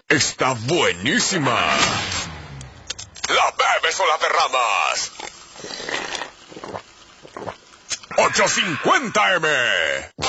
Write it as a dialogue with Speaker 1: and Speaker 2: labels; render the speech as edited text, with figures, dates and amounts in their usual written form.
Speaker 1: Está buenísima. ¿La bebes o la derramas? 850 M.